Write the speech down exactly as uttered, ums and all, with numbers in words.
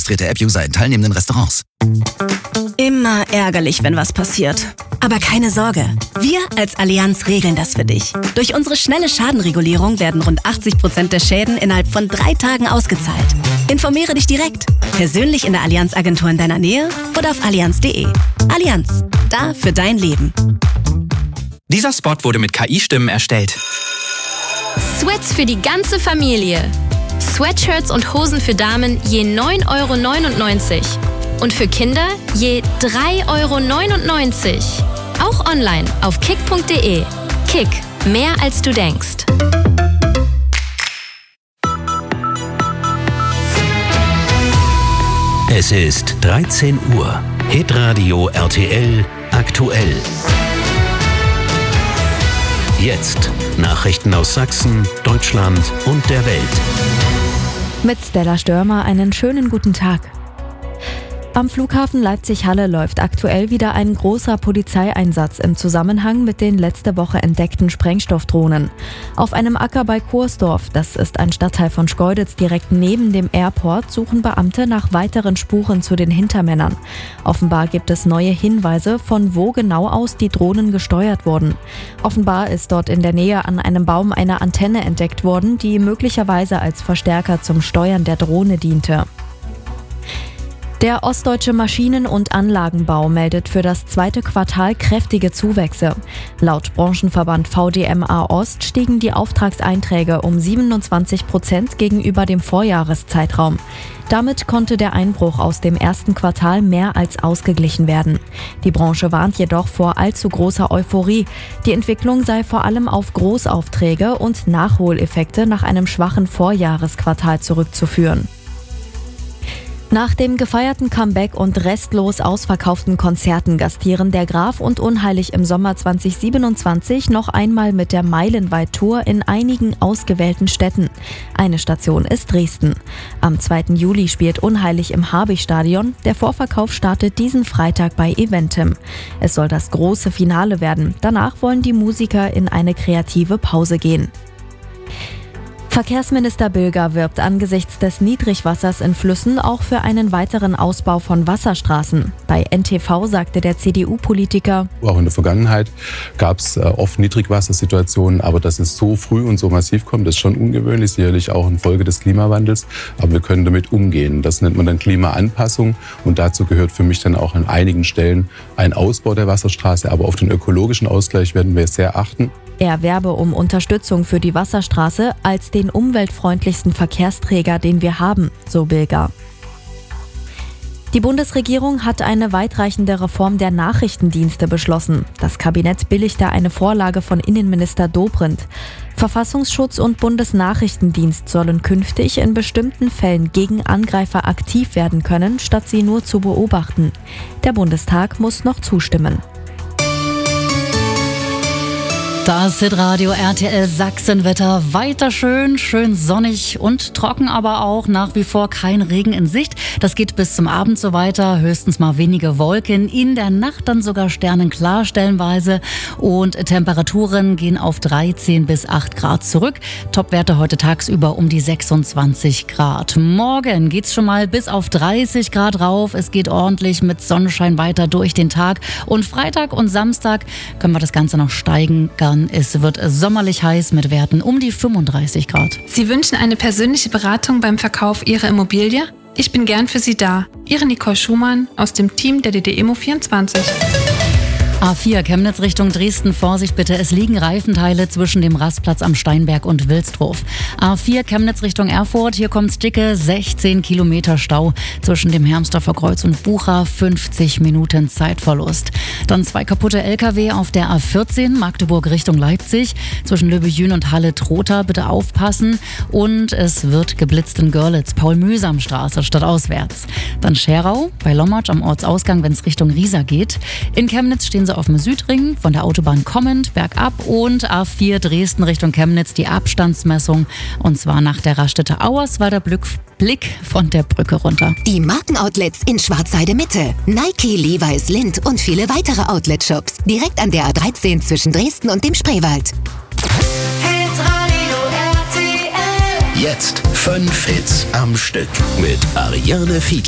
registrierte App-User in teilnehmenden Restaurants. Immer ärgerlich, wenn was passiert. Aber keine Sorge, wir als Allianz regeln das für dich. Durch unsere schnelle Schadenregulierung werden rund achtzig Prozent der Schäden innerhalb von drei Tagen ausgezahlt. Informiere dich direkt, persönlich in der Allianz-Agentur in deiner Nähe oder auf allianz punkt de. Allianz, da für dein Leben. Dieser Spot wurde mit K I-Stimmen erstellt. Sweats für die ganze Familie. Sweatshirts und Hosen für Damen je neun Euro neunundneunzig. Und für Kinder je drei Euro neunundneunzig. Auch online auf kick punkt de. Kick, mehr als du denkst. Es ist dreizehn Uhr. Hitradio R T L aktuell. Jetzt Nachrichten aus Sachsen, Deutschland und der Welt. Mit Stella Störmer einen schönen guten Tag. Am Flughafen Leipzig-Halle läuft aktuell wieder ein großer Polizeieinsatz im Zusammenhang mit den letzte Woche entdeckten Sprengstoffdrohnen. Auf einem Acker bei Korsdorf, das ist ein Stadtteil von Schkeuditz direkt neben dem Airport, suchen Beamte nach weiteren Spuren zu den Hintermännern. Offenbar gibt es neue Hinweise, von wo genau aus die Drohnen gesteuert wurden. Offenbar ist dort in der Nähe an einem Baum eine Antenne entdeckt worden, die möglicherweise als Verstärker zum Steuern der Drohne diente. Der ostdeutsche Maschinen- und Anlagenbau meldet für das zweite Quartal kräftige Zuwächse. Laut Branchenverband V D M A Ost stiegen die Auftragseinträge um siebenundzwanzig Prozent gegenüber dem Vorjahreszeitraum. Damit konnte der Einbruch aus dem ersten Quartal mehr als ausgeglichen werden. Die Branche warnt jedoch vor allzu großer Euphorie. Die Entwicklung sei vor allem auf Großaufträge und Nachholeffekte nach einem schwachen Vorjahresquartal zurückzuführen. Nach dem gefeierten Comeback und restlos ausverkauften Konzerten gastieren der Graf und Unheilig im Sommer zwanzig siebenundzwanzig noch einmal mit der Meilenweit-Tour in einigen ausgewählten Städten. Eine Station ist Dresden. Am zweiten Juli spielt Unheilig im Habicht-Stadion. Der Vorverkauf startet diesen Freitag bei Eventim. Es soll das große Finale werden. Danach wollen die Musiker in eine kreative Pause gehen. Verkehrsminister Bilger wirbt angesichts des Niedrigwassers in Flüssen auch für einen weiteren Ausbau von Wasserstraßen. Bei N T V sagte der C D U-Politiker: Auch in der Vergangenheit gab es oft Niedrigwassersituationen, aber dass es so früh und so massiv kommt, ist schon ungewöhnlich, sicherlich auch eine Folge des Klimawandels. Aber wir können damit umgehen. Das nennt man dann Klimaanpassung und dazu gehört für mich dann auch an einigen Stellen ein Ausbau der Wasserstraße. Aber auf den ökologischen Ausgleich werden wir sehr achten. Er werbe um Unterstützung für die Wasserstraße als den umweltfreundlichsten Verkehrsträger, den wir haben, so Bilger. Die Bundesregierung hat eine weitreichende Reform der Nachrichtendienste beschlossen. Das Kabinett billigte eine Vorlage von Innenminister Dobrindt. Verfassungsschutz und Bundesnachrichtendienst sollen künftig in bestimmten Fällen gegen Angreifer aktiv werden können, statt sie nur zu beobachten. Der Bundestag muss noch zustimmen. Das Hitradio R T L Sachsenwetter weiter schön, schön sonnig und trocken, aber auch nach wie vor kein Regen in Sicht. Das geht bis zum Abend so weiter, höchstens mal wenige Wolken, in der Nacht dann sogar sternenklar stellenweise und Temperaturen gehen auf dreizehn bis acht Grad zurück. Topwerte heute tagsüber um die sechsundzwanzig Grad. Morgen geht's schon mal bis auf dreißig Grad rauf. Es geht ordentlich mit Sonnenschein weiter durch den Tag und Freitag und Samstag können wir das Ganze noch steigen. Es wird sommerlich heiß mit Werten um die fünfunddreißig Grad. Sie wünschen eine persönliche Beratung beim Verkauf Ihrer Immobilie? Ich bin gern für Sie da. Ihre Nicole Schumann aus dem Team der D D Immo vierundzwanzig. A vier Chemnitz Richtung Dresden, Vorsicht bitte, es liegen Reifenteile zwischen dem Rastplatz am Steinberg und Wilsdruf. A vier Chemnitz Richtung Erfurt, hier kommt's dicke sechzehn Kilometer Stau zwischen dem Hermsdorfer Kreuz und Bucha, fünfzig Minuten Zeitverlust. Dann zwei kaputte L K W auf der A vierzehn, Magdeburg Richtung Leipzig, zwischen Löbejün und Halle-Trotha, bitte aufpassen. Und es wird geblitzt in Görlitz, Paul-Mühsam-Straße statt auswärts. Dann Scherau, bei Lommatsch am Ortsausgang, wenn es Richtung Riesa geht. In Chemnitz stehen auf dem Südring, von der Autobahn kommend, bergab und A vier Dresden Richtung Chemnitz die Abstandsmessung und zwar nach der Raststätte Auerswalder Blick von der Brücke runter. Die Markenoutlets in Schwarzheide Mitte, Nike, Levi's, Lindt und viele weitere Outlet-Shops direkt an der A dreizehn zwischen Dresden und dem Spreewald. Jetzt fünf Hits am Stück mit Ariane Fiedler.